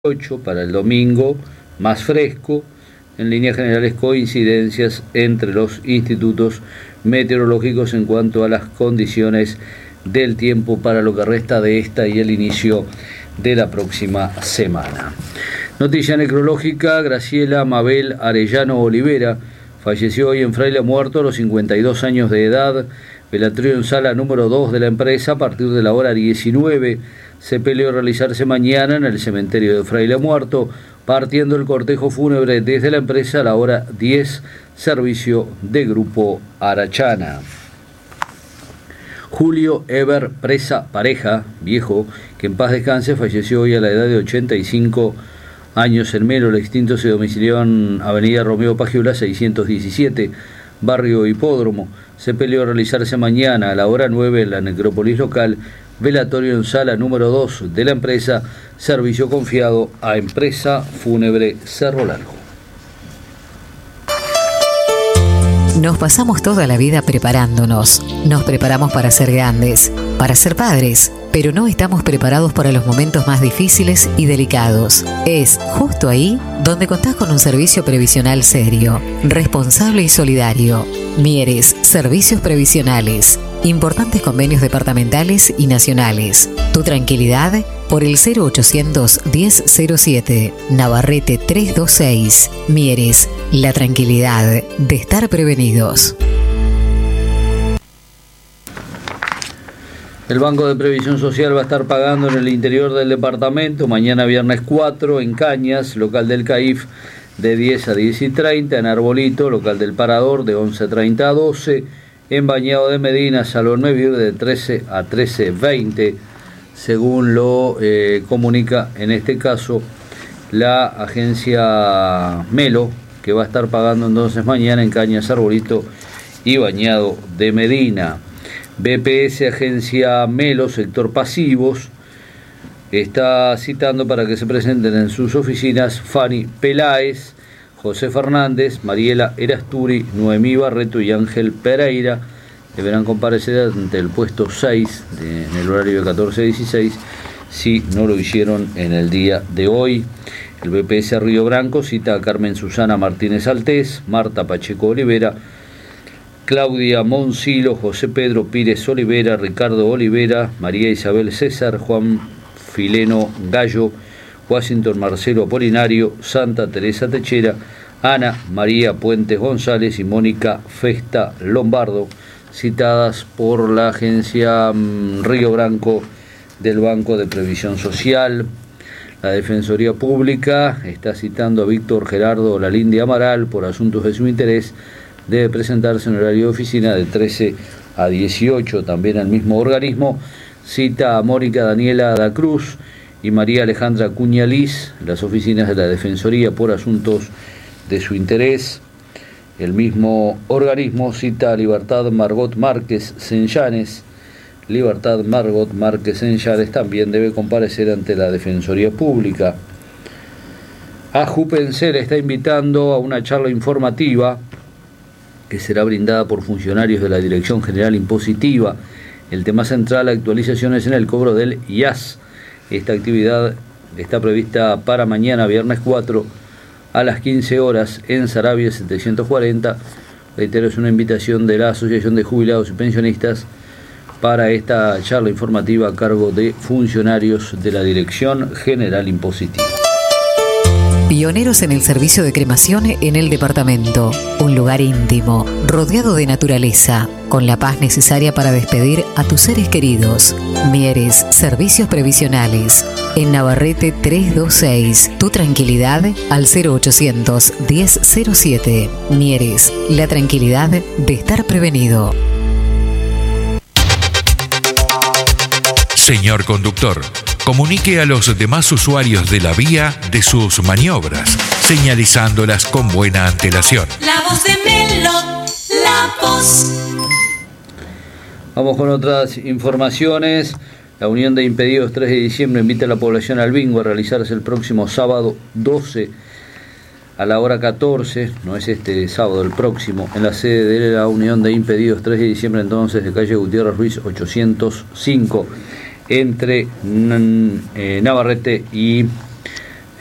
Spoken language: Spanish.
8 para el domingo, más fresco. En líneas generales, coincidencias entre los institutos meteorológicos en cuanto a las condiciones del tiempo para lo que resta de esta y el inicio de la próxima semana. Noticia necrológica: Graciela Mabel Arellano Olivera falleció hoy en Fraile Muerto a los 52 años de edad. Velatorio en sala número 2 de la empresa a partir de la hora 19. Sepelio a realizarse mañana en el cementerio de Fraile Muerto, partiendo el cortejo fúnebre desde la empresa a la hora 10, servicio de Grupo Arachana. Julio Eber Presa Pareja, viejo, que en paz descanse, falleció hoy a la edad de 85 años en Melo. El extinto se domicilió en Avenida Romeo Pagiula 617, barrio Hipódromo. Sepelio a realizarse mañana a la hora 9 en la necrópolis local. Velatorio en sala número 2 de la empresa, servicio confiado a Empresa Fúnebre Cerro Largo. Nos pasamos toda la vida preparándonos. Nos preparamos para ser grandes, para ser padres, pero no estamos preparados para los momentos más difíciles y delicados. Es justo ahí donde contás con un servicio previsional serio, responsable y solidario. Mieres Servicios Previsionales. Importantes convenios departamentales y nacionales. Tu tranquilidad por el 0800 1007, Navarrete 326. Mieres, la tranquilidad de estar prevenidos. El Banco de Previsión Social va a estar pagando en el interior del departamento mañana viernes 4 en Cañas, local del CAIF, de 10 a 10 y 30, en Arbolito, local del Parador, de 11:30 a 12, en Bañado de Medina, Salón Mevir, de 13 a 13:20, según lo comunica en este caso la agencia Melo, que va a estar pagando entonces mañana en Cañas, Arbolito y Bañado de Medina. BPS, agencia Melo, sector pasivos, está citando para que se presenten en sus oficinas Fanny Peláez, José Fernández, Mariela Erasturi, Noemí Barreto y Ángel Pereira. Deberán comparecer ante el puesto 6 en el horario de 14 a 16 si no lo hicieron en el día de hoy. El BPS Río Branco cita a Carmen Susana Martínez Altés, Marta Pacheco Olivera, Claudia Monsilo, José Pedro Pírez Olivera, Ricardo Olivera, María Isabel César, Juan Fileno Gallo, Washington Marcelo Apolinario, Santa Teresa Techera, Ana María Puentes González y Mónica Festa Lombardo, citadas por la agencia Río Branco del Banco de Previsión Social. La Defensoría Pública está citando a Víctor Gerardo Lalín de Amaral por asuntos de su interés. Debe presentarse en horario de oficina de 13 a 18. También al mismo organismo cita a Mónica Daniela da Cruz y María Alejandra Cuñaliz, las oficinas de la Defensoría por asuntos de su interés. El mismo organismo cita a Libertad Margot Márquez Senllanes. Libertad Margot Márquez Senllanes también debe comparecer ante la Defensoría Pública. AJUPENSER está invitando a una charla informativa que será brindada por funcionarios de la Dirección General Impositiva. El tema central: actualizaciones en el cobro del IAS. Esta actividad está prevista para mañana, viernes 4, a las 15 horas, en Saravia 740. Reitero, es una invitación de la Asociación de Jubilados y Pensionistas para esta charla informativa a cargo de funcionarios de la Dirección General Impositiva. Pioneros en el servicio de cremación en el departamento. Un lugar íntimo, rodeado de naturaleza, con la paz necesaria para despedir a tus seres queridos. Mieres Servicios Previsionales. En Navarrete 326. Tu tranquilidad al 0800 1007. Mieres, la tranquilidad de estar prevenido. Señor conductor, comunique a los demás usuarios de la vía de sus maniobras, señalizándolas con buena antelación. La voz de Melo, la voz. Vamos con otras informaciones. La Unión de Impedidos 3 de diciembre invita a la población al bingo a realizarse el próximo sábado 12 a la hora 14, no es este sábado, el próximo, en la sede de la Unión de Impedidos 3 de diciembre, entonces, de calle Gutiérrez Ruiz 805. Entre Navarrete y